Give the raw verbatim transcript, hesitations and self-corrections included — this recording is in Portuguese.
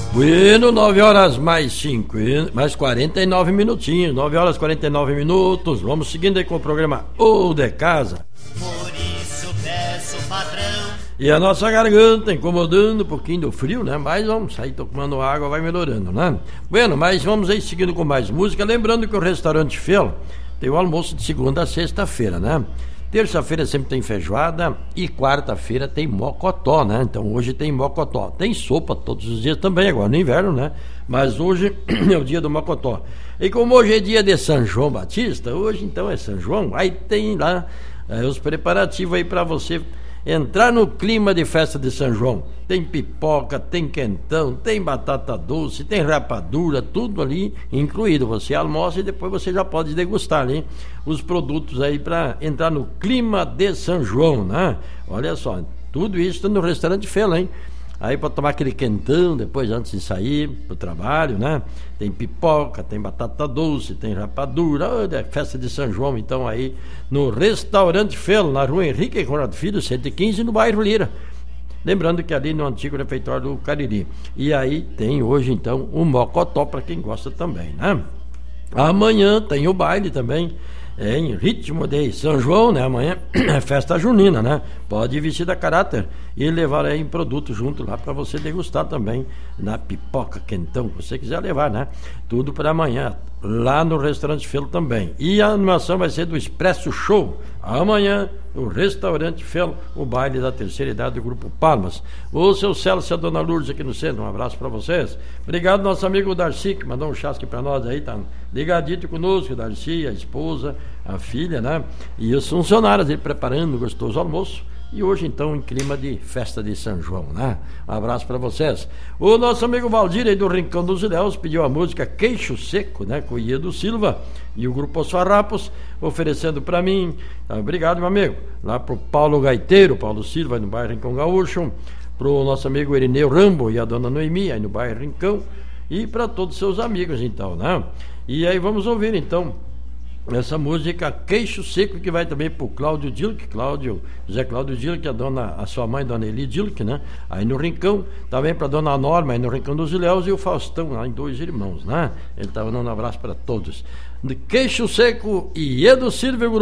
Bueno, nove horas mais cinco, mais quarenta e nove minutinhos, nove horas e quarenta e nove minutos. Vamos seguindo aí com o programa O de Casa. Por isso peço, patrão. E a nossa garganta incomodando um pouquinho do frio, né? Mas vamos sair tomando água, vai melhorando, né? Bueno, mas vamos aí seguindo com mais música. Lembrando que o restaurante Fel tem o almoço de segunda a sexta-feira, né? Terça-feira sempre tem feijoada e quarta-feira tem mocotó, né? Então hoje tem mocotó. Tem sopa todos os dias também, agora no inverno, né? Mas hoje é o dia do mocotó. E como hoje é dia de São João Batista, hoje então é São João, aí tem lá é, os preparativos aí para você entrar no clima de festa de São João. Tem pipoca, tem quentão, tem batata doce, tem rapadura, tudo ali incluído. Você almoça e depois você já pode degustar ali os produtos aí para entrar no clima de São João, né? Olha só, tudo isso no restaurante Fela, hein? Aí para tomar aquele quentão depois, antes de sair pro trabalho, né? Tem pipoca, tem batata doce, tem rapadura. Oh, é festa de São João, então aí no restaurante Fel, na rua Henrique Conrado Filho, cento e quinze, no bairro Lira. Lembrando que ali no antigo refeitório do Cariri. E aí tem hoje então o mocotó para quem gosta também, né? Amanhã tem o baile também, é, em ritmo de São João, né? Amanhã é festa junina, né? Pode vestir a caráter e levar aí um produto junto lá para você degustar também, na pipoca, quentão, se você quiser levar, né? Tudo para amanhã, lá no restaurante Fel também. E a animação vai ser do Expresso Show. Amanhã, no restaurante Fel, o baile da terceira idade do Grupo Palmas. O seu Celso e a dona Lourdes aqui no centro, um abraço para vocês. Obrigado, nosso amigo Darcy, que mandou um chasque para nós aí, tá ligadito conosco, Darcy, a esposa, a filha, né? E os funcionários aí preparando um gostoso almoço. E hoje, então, em clima de festa de São João, né? Um abraço para vocês. O nosso amigo Valdir, aí do Rincão dos Ilhéus, pediu a música Queixo Seco, né? Com o Iedo Silva e o Grupo Os Farrapos, oferecendo para mim. Obrigado, meu amigo. Lá pro Paulo Gaiteiro, Paulo Silva, no bairro Rincão Gaúcho. Pro nosso amigo Irineu Rambo e a dona Noemi, aí no bairro Rincão. E para todos os seus amigos, então, né? E aí vamos ouvir, então, essa música Queixo Seco, que vai também pro Cláudio Dilk, Cláudio, José Cláudio Dilk, a dona, a sua mãe, dona Eli Dilk, né? Aí no Rincão, também pra dona Norma, aí no Rincão dos Ilhéus, e o Faustão, lá em Dois Irmãos, né? Ele tava dando um abraço para todos. Queixo Seco e Edo Silva.